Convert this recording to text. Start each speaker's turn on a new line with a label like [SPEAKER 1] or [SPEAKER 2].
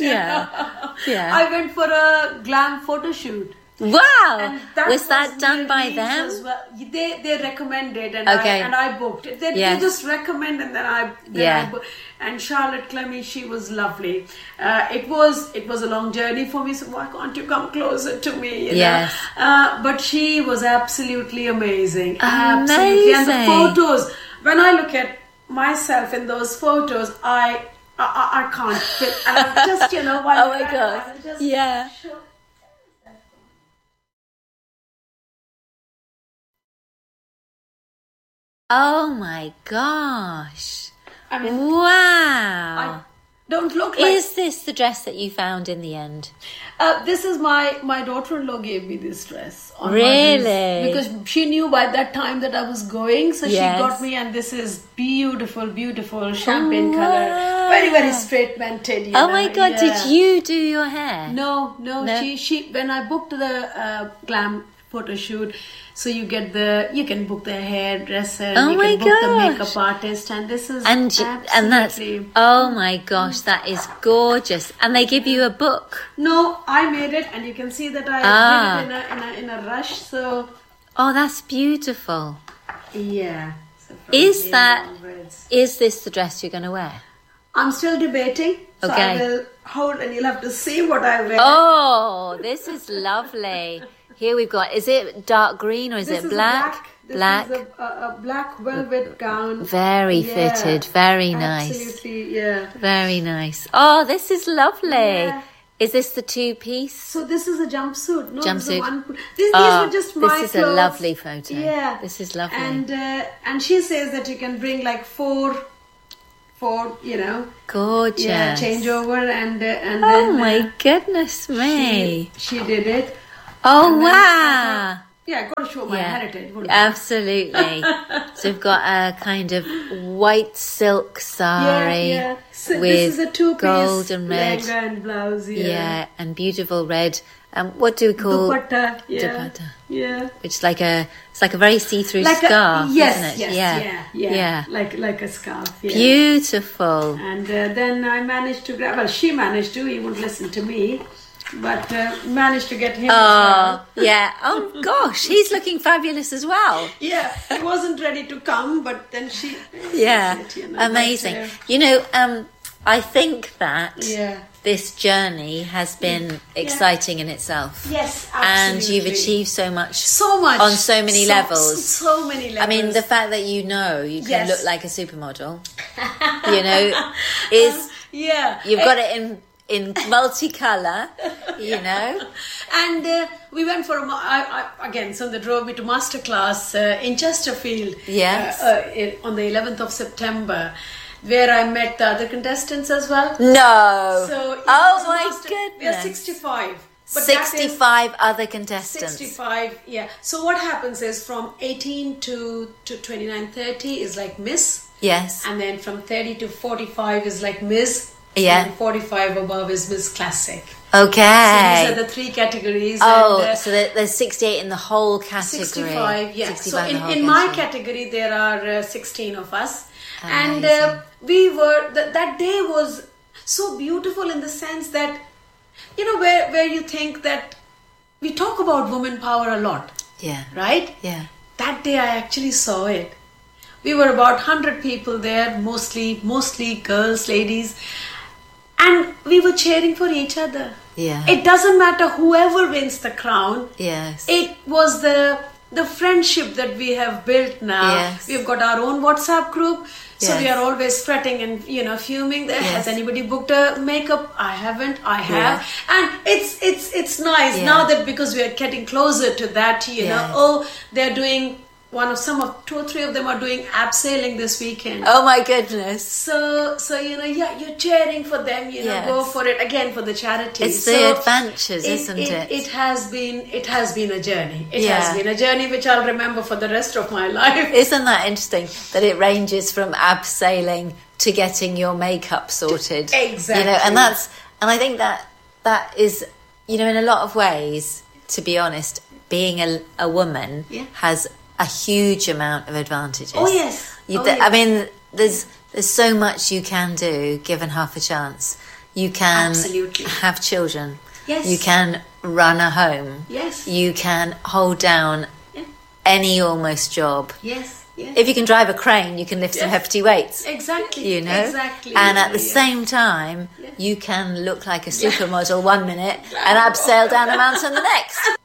[SPEAKER 1] Yeah. Yeah.
[SPEAKER 2] I went for a glam photo shoot.
[SPEAKER 1] Wow!
[SPEAKER 2] And
[SPEAKER 1] Was that done
[SPEAKER 2] near
[SPEAKER 1] by
[SPEAKER 2] Leeds
[SPEAKER 1] them?
[SPEAKER 2] as well. They recommended and
[SPEAKER 1] Okay.
[SPEAKER 2] I booked it. They just recommend and then I booked. And Charlotte Clemmy, she was lovely. It was a long journey for me, so why can't you come closer to me? You know? But she was absolutely amazing. Absolutely. And the photos, when I look at myself in those photos, I can't fit. And I'm just,
[SPEAKER 1] oh my God. Yeah. Oh my gosh.
[SPEAKER 2] I mean,
[SPEAKER 1] wow.
[SPEAKER 2] I don't look like...
[SPEAKER 1] Is this the dress that you found in the end?
[SPEAKER 2] This is my daughter-in-law gave me this dress.
[SPEAKER 1] Really?
[SPEAKER 2] Because she knew by that time that I was going. So she got me, and this is beautiful, beautiful champagne color. Very, very straight mented.
[SPEAKER 1] Oh my God, did you do your hair?
[SPEAKER 2] No. She when I booked the glam photo shoot, so you can book the hairdresser, you can book the makeup artist, and this is
[SPEAKER 1] and that's oh my gosh, that is gorgeous. And they give you a book?
[SPEAKER 2] No, I made it, and you can see that I did it in a rush. So
[SPEAKER 1] that's beautiful.
[SPEAKER 2] Yeah. So
[SPEAKER 1] is this the dress you're going to wear?
[SPEAKER 2] I'm still debating. So I will hold, and you'll have to see what I wear.
[SPEAKER 1] Oh, this is lovely. Here we've got, is it dark green or is it black?
[SPEAKER 2] Black. This is a black velvet gown.
[SPEAKER 1] Very fitted, very nice.
[SPEAKER 2] Absolutely, yeah.
[SPEAKER 1] Very nice. Oh, this is lovely. Yeah. Is this the two-piece?
[SPEAKER 2] So this is a jumpsuit. No,
[SPEAKER 1] jumpsuit.
[SPEAKER 2] These were just my
[SPEAKER 1] This is
[SPEAKER 2] clothes.
[SPEAKER 1] A lovely photo.
[SPEAKER 2] Yeah.
[SPEAKER 1] This is lovely.
[SPEAKER 2] And she says that you can bring like four,
[SPEAKER 1] gorgeous.
[SPEAKER 2] Yeah, changeover and
[SPEAKER 1] oh
[SPEAKER 2] then,
[SPEAKER 1] my goodness me.
[SPEAKER 2] She did it.
[SPEAKER 1] Oh wow.
[SPEAKER 2] I've got to show my heritage.
[SPEAKER 1] Absolutely. So we've got a kind of white silk sari
[SPEAKER 2] So
[SPEAKER 1] with
[SPEAKER 2] this is a two-piece
[SPEAKER 1] gold and red.
[SPEAKER 2] lehenga and blouse.
[SPEAKER 1] Yeah, and beautiful red. What do we call
[SPEAKER 2] dupatta?
[SPEAKER 1] Dupatta.
[SPEAKER 2] Yeah.
[SPEAKER 1] It's like a very see-through scarf, isn't it?
[SPEAKER 2] Yeah. Like a scarf. Yeah.
[SPEAKER 1] Beautiful.
[SPEAKER 2] And then I managed to grab. Well, she managed to. He wouldn't listen to me. But managed to get him as well.
[SPEAKER 1] Yeah. Oh, gosh. He's looking fabulous as well.
[SPEAKER 2] Yeah. He wasn't ready to come, but then she...
[SPEAKER 1] Yeah. Amazing. I think that this journey has been exciting in itself.
[SPEAKER 2] Yes, absolutely.
[SPEAKER 1] And you've achieved so much.
[SPEAKER 2] So much.
[SPEAKER 1] On so many levels.
[SPEAKER 2] So many levels.
[SPEAKER 1] I mean, the fact that you can look like a supermodel, is... You've got it in multicolour,
[SPEAKER 2] And we went for Sundar drove me to masterclass in Chesterfield.
[SPEAKER 1] Yes.
[SPEAKER 2] On the 11th of September, where I met the other contestants as well.
[SPEAKER 1] No.
[SPEAKER 2] So
[SPEAKER 1] my goodness.
[SPEAKER 2] We are 65. But
[SPEAKER 1] 65 other contestants.
[SPEAKER 2] 65, yeah. So what happens is from 18 to 29, 30 is like Miss.
[SPEAKER 1] Yes.
[SPEAKER 2] And then from 30 to 45 is like Miss.
[SPEAKER 1] Yeah.
[SPEAKER 2] And 45 above is Miss Classic.
[SPEAKER 1] Okay.
[SPEAKER 2] So these are the three categories.
[SPEAKER 1] So there's 68 in the whole category.
[SPEAKER 2] 65, yeah.
[SPEAKER 1] 65
[SPEAKER 2] so in my category, there are 16 of us. Amazing. And we were, that day was so beautiful in the sense that, where you think that we talk about women power a lot.
[SPEAKER 1] Yeah.
[SPEAKER 2] Right?
[SPEAKER 1] Yeah.
[SPEAKER 2] That day I actually saw it. We were about 100 people there, mostly girls, ladies. And we were cheering for each other.
[SPEAKER 1] Yeah.
[SPEAKER 2] It doesn't matter whoever wins the crown.
[SPEAKER 1] Yes.
[SPEAKER 2] It was the friendship that we have built now.
[SPEAKER 1] Yes.
[SPEAKER 2] We've got our own WhatsApp group. So
[SPEAKER 1] Yes.
[SPEAKER 2] we are always fretting and, fuming there. Has anybody booked a makeup? I haven't. I have. And it's nice now that because we are getting closer to that, they're doing two or three of them are doing abseiling this weekend.
[SPEAKER 1] Oh my goodness.
[SPEAKER 2] So you're cheering for them, go for it again for the charity.
[SPEAKER 1] It's the adventures, isn't it?
[SPEAKER 2] It has been a journey. It has been a journey which I'll remember for the rest of my life.
[SPEAKER 1] Isn't that interesting that it ranges from abseiling to getting your makeup sorted?
[SPEAKER 2] Exactly.
[SPEAKER 1] And I think that is, in a lot of ways, to be honest, being a woman has a huge amount of advantages.
[SPEAKER 2] Oh yes.
[SPEAKER 1] I mean, there's so much you can do given half a chance. You can
[SPEAKER 2] Absolutely.
[SPEAKER 1] have children.
[SPEAKER 2] Yes.
[SPEAKER 1] You can run a home.
[SPEAKER 2] Yes.
[SPEAKER 1] You can hold down any almost job.
[SPEAKER 2] Yes. Yes.
[SPEAKER 1] If you can drive a crane, you can lift some hefty weights.
[SPEAKER 2] Exactly.
[SPEAKER 1] You know?
[SPEAKER 2] Exactly.
[SPEAKER 1] And at the same time, you can look like a supermodel one minute and abseil down a mountain the next.